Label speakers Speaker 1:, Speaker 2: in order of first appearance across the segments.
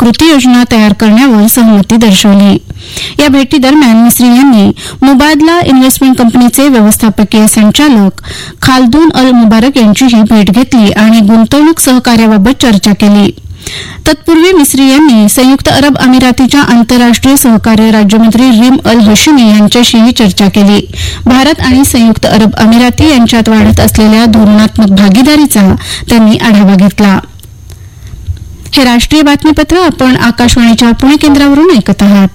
Speaker 1: कृती योजना तयार करण्यावर सहमती दर्शवली. या भेटीदरम्यान मिस्री यांनी मुबादला इन्व्हेस्टमेंट कंपनीचे व्यवस्थापकीय संचालक खाल्दून अल मुबारक यांचीही भेट घेतली आणि गुंतवणूक सहकार्याबाबत चर्चा केली. तत्पूर्वी मिस्री यांनी संयुक्त अरब अमिरातीच्या आंतरराष्ट्रीय सहकार्य राज्यमंत्री रिम अल हशिमी यांच्याशीही चर्चा केली. भारत आणि संयुक्त अरब अमिराती यांच्यात वाढत असलेल्या धोरणात्मक भागीदारीचा त्यांनी आढावा घेतला. हे राष्ट्रीय बातमीपत्र आपण आकाशवाणीच्या पुणे केंद्रावरून ऐकत आहात.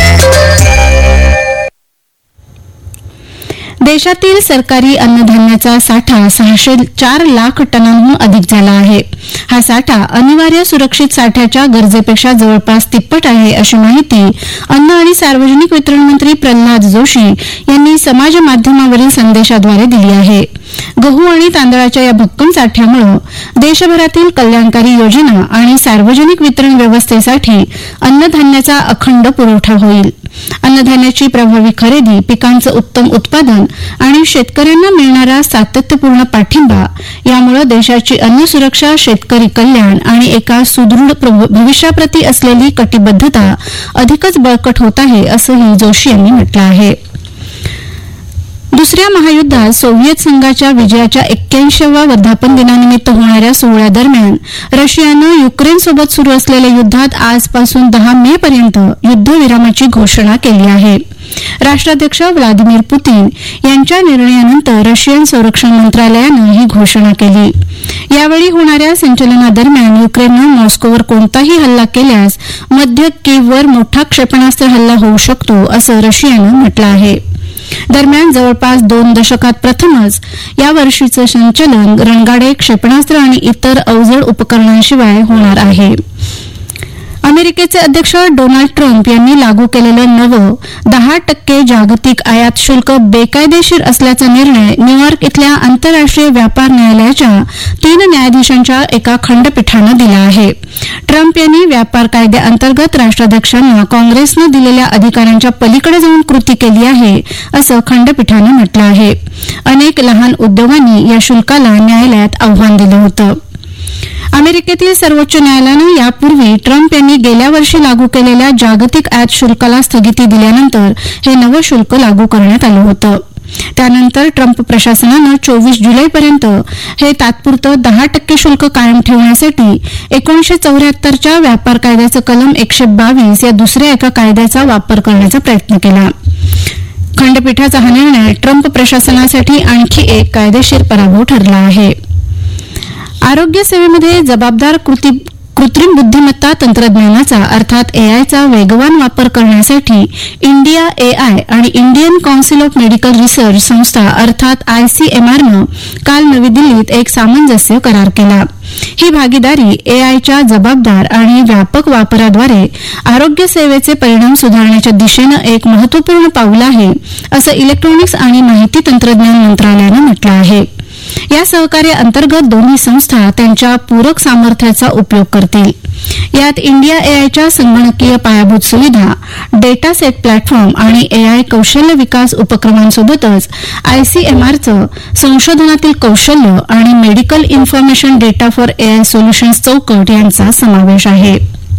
Speaker 1: देशातील सरकारी अन्नधान्याचा साठा 604 लाख टनांहून अधिक झाला आहे. हा साठा अनिवार्य सुरक्षित साठ्याच्या गरजेपेक्षा जवळपास तिप्पट आहे, अशी माहिती अन्न आणि सार्वजनिक वितरण मंत्री प्रल्हाद जोशी यांनी समाज माध्यमावरील संदेशाद्वारे दिली आहे. गहू आणि तांदळाच्या या भक्कम साठ्यामुळे देशभरातील कल्याणकारी योजना आणि सार्वजनिक वितरण व्यवस्थेसाठी अन्नधान्याचा अखंड पुरवठा होईल. अन्नधान्याची प्रभावी खरेदी, पिकांचं उत्तम उत्पादन आणि शेतकऱ्यांना मिळणारा सातत्यपूर्ण पाठिंबा यामुळे देशाची अन्न सुरक्षा, शेतकरी कल्याण आणि एका सुदृढ भविष्याप्रती असलेली कटिबद्धता अधिकच बळकट होत आहे, असंही जोशी यांनी म्हटलं आहे. दुसऱ्या महायुद्धात सोव्हिएत संघाच्या विजयाच्या 81व्या वर्धापन दिनानिमित्त होणाऱ्या सोहळ्यादरम्यान रशियानं युक्रेनसोबत सुरू असलेल्या युद्धात आजपासून 10 मे पर्यंत युद्धविरामाची घोषणा केली आहे. राष्ट्राध्यक्ष व्लादिमीर पुतीन यांच्या निर्णयानंतर रशियन संरक्षण मंत्रालयानं ही घोषणा केली. यावेळी होणाऱ्या संचलनादरम्यान युक्रेननं मॉस्कोवर कोणताही हल्ला केल्यास मध्य कीव्हवर मोठा क्षेपणास्त्र हल्ला होऊ शकतो, असं रशियानं म्हटलं आहे. दरम्यान जवळपास 2 दशकात प्रथमच या वर्षीचं संचलन रणगाडे, क्षेपणास्त्र आणि इतर अवजड उपकरणांशिवाय होणार आहे. अमेरिकेचे अध्यक्ष डोनाल्ड ट्रम्प यांनी लागू केलेलं नवं 10% जागतिक आयात शुल्क बेकायदेशीर असल्याचा निर्णय न्यूयॉर्क इथल्या आंतरराष्ट्रीय व्यापार न्यायालयाच्या 3 न्यायाधीशांच्या एका खंडपीठानं दिला आहे. ट्रम्प यांनी व्यापार कायद्याअंतर्गत राष्ट्राध्यक्षांना काँग्रेसनं दिलेल्या अधिकारांच्या पलीकडे जाऊन कृती केली आहे, असं खंडपीठानं म्हटलं आहे. अनेक लहान उद्योगांनी या शुल्काला न्यायालयात आव्हान दिलं होतं. अमेरिकेतील सर्वोच्च न्यायालयानं यापूर्वी ट्रम्प यांनी गेल्या वर्षी लागू केलेल्या जागतिक आयात शुल्काला स्थगिती दिल्यानंतर हे नवं शुल्क लागू करण्यात आलं होतं. त्यानंतर ट्रम्प प्रशासनानं 24 जुलैपर्यंत हे तात्पुरतं 10% शुल्क कायम ठेवण्यासाठी 1974च्या व्यापार कायद्याचं कलम 122 या दुसऱ्या एका कायद्याचा वापर करण्याचा प्रयत्न केला. खंडपीठाचा हा निर्णय ट्रम्प प्रशासनासाठी आणखी एक कायदेशीर पराभव ठरला आहे. आरोग्य सेवेमध्ये जबाबदार कृत्रिम बुद्धिमत्ता तंत्रज्ञानाचा अर्थात एआयचा वेगवान वापर करण्यासाठी इंडिया एआय आणि Indian council of medical research संस्था अर्थात ICMRनं काल नवी दिल्लीत एक सामंजस्य करार केला. ही भागीदारी एआयच्या जबाबदार आणि व्यापक वापराद्वारे आरोग्य सेवेचे परिणाम सुधारण्याच्या दिशेनं एक महत्वपूर्ण पाऊल आहे, असं इलेक्ट्रॉनिक्स आणि माहिती तंत्रज्ञान मंत्रालयानं म्हटलं आहे. या सहकार्याअंतर्गत दोन्ही संस्था त्यांच्या पूरक सामर्थ्याचा उपयोग करतील. यात इंडिया एआयच्या संगणकीय पायाभूत सुविधा, डेटा सेट प्लॅटफॉर्म आणि एआय कौशल्य विकास उपक्रमांसोबतच ICMRचं संशोधनातील कौशल्य आणि medical information data for AI solutions चौकट यांचा समावेश आहे.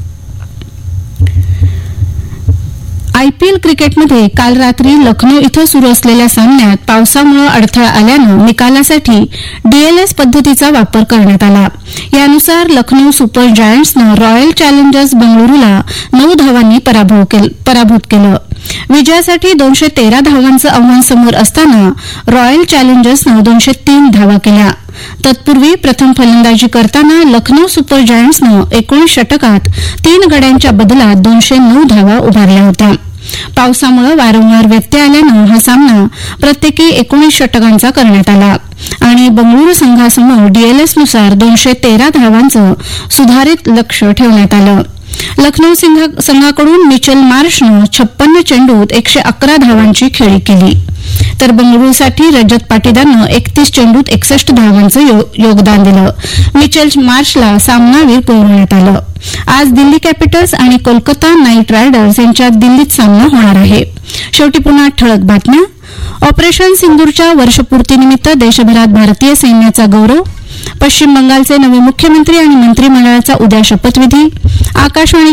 Speaker 1: IPL क्रिकेटमध्ये काल रात्री लखनौ इथं सुरू असलेल्या सामन्यात पावसामुळे अडथळा आल्यानं निकालासाठी DLS पद्धतीचा वापर करण्यात आला. यानुसार लखनौ सुपर जायंट्सनं रॉयल चॅलेंजर्स बंगळुरूला 9 धावांनी पराभूत केलं. विजयासाठी 213 धावांचं आव्हान समोर असताना रॉयल चॅलेंजर्सनं 203 धावा केल्या. तत्पूर्वी प्रथम फलंदाजी करताना लखनौ सुपर जायंट्सनं 19 षटकात 3 गड्यांच्या बदलात 209 धावा उभारल्या होत्या. पावसामुळे वारंवार व्यत्यय आल्यानं हा सामना प्रत्येकी 19 षटकांचा करण्यात आला आणि बंगळुरू संघासमोर DLSनुसार 213 धावांचं सुधारित लक्ष्य ठेवण्यात आलं. लखनौ संघाकडून मिचेल मार्शनं 56 चेंडूत 111 धावांची खेळी केली, तर बंगळुरूसाठी रजत पाटीदारनं 31 चेंडूत 61 धावांचं योगदान दिलं. मिचेल मार्शला सामनावीर गौरवण्यात आलं. आज दिल्ली कॅपिटल्स आणि कोलकाता नाईट रायडर्स यांच्यात दिल्लीत सामना होणार आहे. शेवटी पुन्हा ठळक बातम्या. ऑपरेशन सिंदूरच्या वर्षपूर्तीनिमित्त देशभरात भारतीय सैन्याचा गौरव. पश्चिम बंगालचे नवे मुख्यमंत्री आणि मंत्रिमंडळाचा उद्या शपथविधी. आकाशवाणी